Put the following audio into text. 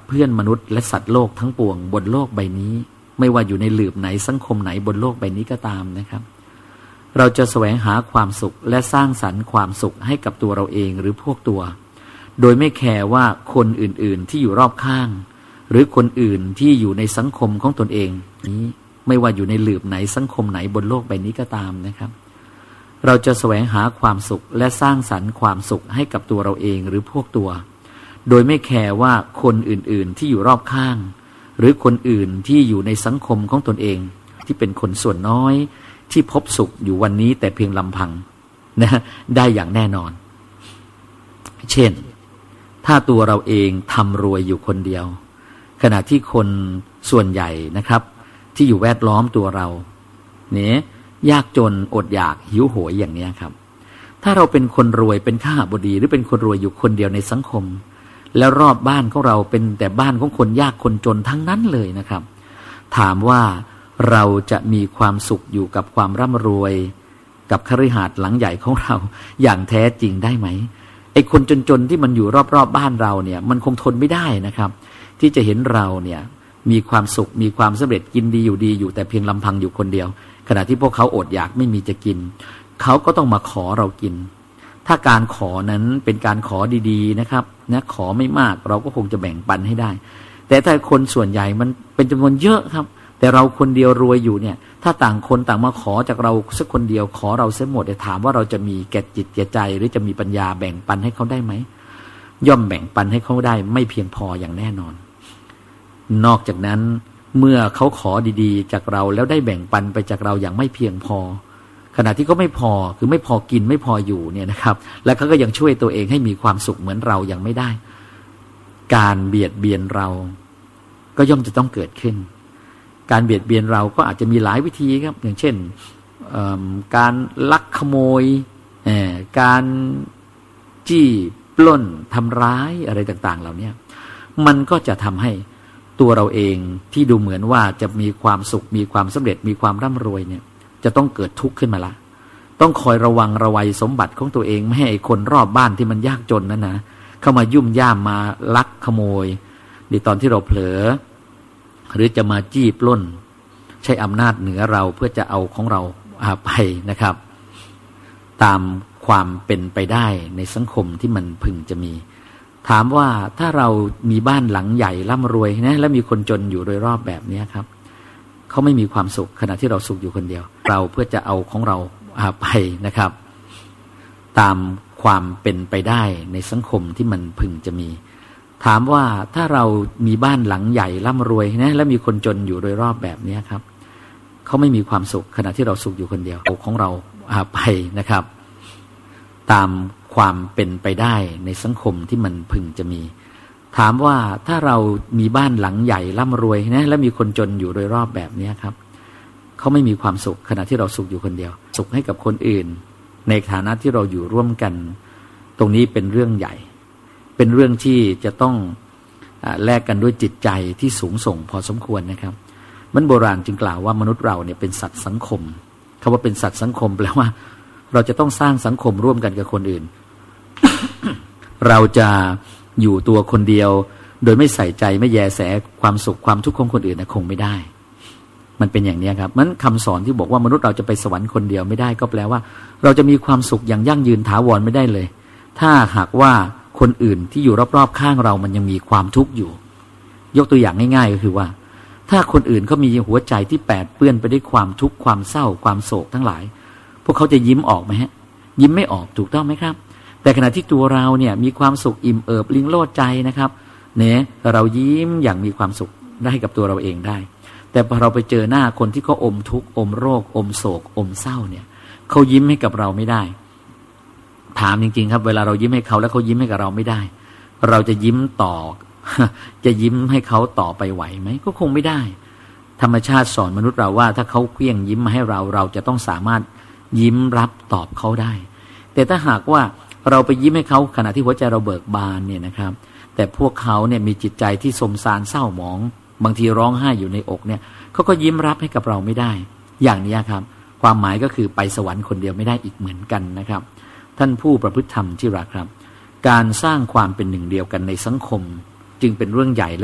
เพื่อนมนุษย์และสัตว์โลกทั้งปวงบนโลกใบนี้ไม่ว่าอยู่ในหลืบไหนสังคมไหนบนโลกใบนี้ก็ตามนะครับเราจะแสวงหาความสุขและสร้างสรรค์ความสุขให้กับตัวเราเองหรือพวกตัวโดยไม่แคร์ว่าคนอื่นๆที่อยู่รอบข้างหรือคนอื่นที่อยู่ในสังคมของตนเองนี้ไม่ว่าอยู่ในหลืบไหนสังคมไหนบนโลกใบนี้ก็ตามนะครับเราจะแสวงหาความสุขและสร้างสรรค์ความสุขให้กับตัวเราเองหรือพวกตัวโดยไม่แคร์ว่าคนอื่นๆที่อยู่รอบข้างหรือคนอื่นที่อยู่ในสังคมของตนเองที่เป็นคนส่วนน้อยที่พบสุขอยู่วันนี้แต่เพียงลำพังนะได้อย่างแน่นอนเช่นถ้าตัวเราเองทำรวยอยู่คนเดียวขณะที่คนส่วนใหญ่นะครับที่อยู่แวดล้อมตัวเราเนี่ยยากจนอดอยากหิวโหยอย่างนี้ครับถ้าเราเป็นคนรวยเป็นข้าบดีหรือเป็นคนรวยอยู่คนเดียวในสังคมแล้วรอบบ้านของเราเป็นแต่บ้านของคนยากคนจนทั้งนั้นเลยนะครับถามว่าเราจะมีความสุขอยู่กับความร่ำรวยกับคฤหาสน์หลังใหญ่ของเราอย่างแท้จริงได้ไหมไอ้คนจนๆที่มันอยู่รอบๆบ้านเราเนี่ยมันคงทนไม่ได้นะครับที่จะเห็นเราเนี่ยมีความสุขมีความสำเร็จกินดีอยู่ดีอยู่แต่เพียงลำพังอยู่คนเดียวขณะที่พวกเขาอดอยากไม่มีจะกินเขาก็ต้องมาขอเรากินถ้าการขอนั้นเป็นการขอดีๆนะครับนะขอไม่มากเราก็คงจะแบ่งปันให้ได้แต่ถ้าคนส่วนใหญ่มันเป็นจำนวนเยอะครับแต่เราคนเดียวรวยอยู่เนี่ยถ้าต่างคนต่างมาขอจากเราสักคนเดียวขอเราเสียหมดถามว่าเราจะมีแก่จิตแก่ใจหรือจะมีปัญญาแบ่งปันให้เขาได้ไหมย่อมแบ่งปันให้เขาได้ไม่เพียงพออย่างแน่นอนนอกจากนั้นเมื่อเขาขอดีๆจากเราแล้วได้แบ่งปันไปจากเราอย่างไม่เพียงพอขณะที่เขาไม่พอคือไม่พอกินไม่พออยู่เนี่ยนะครับและเขาก็ยังช่วยตัวเองให้มีความสุขเหมือนเรายังไม่ได้การเบียดเบียนเราก็ย่อมจะต้องเกิดขึ้นการเบียดเบียนเราก็อาจจะมีหลายวิธีครับอย่างเช่นการลักขโมยการจี้ปล้นทำร้ายอะไรต่างๆเหล่านี้มันก็จะทำให้ตัวเราเองที่ดูเหมือนว่าจะมีความสุขมีความสำเร็จมีความร่ำรวยเนี่ยจะต้องเกิดทุกข์ขึ้นมาละต้องคอยระวังระวัยสมบัติของตัวเองไม่ให้คนรอบบ้านที่มันยากจนนั้นนะเข้ามายุ่มย่ามมาลักขโมยในตอนที่เราเผลอหรือจะมาจี้ปล้นใช้อำนาจเหนือเราเพื่อจะเอาของเราไปนะครับตามความเป็นไปได้ในสังคมที่มันพึงจะมีถามว่าถ้าเรามีบ้านหลังใหญ่ร่ำรวยนะและมีคนจนอยู่โดยรอบแบบนี้ครับเขาไม่มีความสุขขณะที่เราสุขอยู่คนเดียวเราเพื่อจะเอาของเราไปนะครับตามความเป็นไปได้ในสังคมที่มันพึงจะมีถามว่าถ้าเรามีบ้านหลังใหญ่ร่ำรวยนะและมีคนจนอยู่โดยรอบแบบนี้ครับเขาไม่มีความสุขขณะที่เราสุขอยู่คนเดียวเอาของเราไปนะครับตามความเป็นไปได้ในสังคมที่มันพึงจะมีถามว่าถ้าเรามีบ้านหลังใหญ่ร่ำรวยนะและมีคนจนอยู่โดยรอบแบบนี้ครับเขาไม่มีความสุขขณะที่เราสุขอยู่คนเดียวสุขให้กับคนอื่นในฐานะที่เราอยู่ร่วมกันตรงนี้เป็นเรื่องใหญ่เป็นเรื่องที่จะต้องแลกกันด้วยจิตใจที่สูงส่งพอสมควรนะครับมันโบราณจึงกล่าวว่ามนุษย์เราเนี่ยเป็นสัตว์สังคมคำว่าเป็นสัตว์สังคมแปลว่าเราจะต้องสร้างสังคมร่วมกันกับคนอื่น เราจะอยู่ตัวคนเดียวโดยไม่ใส่ใจไม่แยแสความสุขความทุกข์ของคนอื่นนะคงไม่ได้มันเป็นอย่างนี้ครับมันคำสอนที่บอกว่ามนุษย์เราจะไปสวรรค์คนเดียวไม่ได้ก็แปลว่าเราจะมีความสุขอย่างยั่งยืนถาวรไม่ได้เลยถ้าหากว่าคนอื่นที่อยู่รอบๆข้างเรามันยังมีความทุกข์อยู่ยกตัวอย่างง่ายๆก็คือว่าถ้าคนอื่นเขามีหัวใจที่แปดเปื้อนไปด้วยความทุกข์ความเศร้าความโศกทั้งหลายพวกเขาจะยิ้มออกไหมฮะยิ้มไม่ออกถูกต้องไหมครับแต่ขณะที่ตัวเราเนี่ยมีความสุขอิ่มเอิบลิ้งโลดใจนะครับเนี่ยเรายิ้มอย่างมีความสุขได้กับตัวเราเองได้แต่พอเราไปเจอหน้าคนที่เขาอมทุกข์อมโรคอมโศกอมเศร้าเนี่ยเขายิ้มให้กับเราไม่ได้ถามจริงๆครับเวลาเรายิ้มให้เขาแล้วเขายิ้มให้กับเราไม่ได้เราจะยิ้มต่อ จะยิ้มให้เขาต่อไปไหวไหมก็คงไม่ได้ธรรมชาติสอนมนุษย์เราว่าถ้าเขาเคลี้ยงยิ้มมาให้เราจะต้องสามารถยิ้มรับตอบเขาได้แต่ถ้าหากว่าเราไปยิ้มให้เขาขณะที่หัวใจเราเบิกบานเนี่ยนะครับแต่พวกเขาเนี่ยมีจิตใจที่สมสารเศร้าหมองบางทีร้องไห้อยู่ในอกเนี่ยเขาก็ยิ้มรับให้กับเราไม่ได้อย่างนี้ครับความหมายก็คือไปสวรรค์คนเดียวไม่ได้อีกเหมือนกันนะครับท่านผู้ประพฤติธรรมที่รักครับการสร้างความเป็นหนึ่งเดียวกันในสังคมจึงเป็นเรื่องใหญ่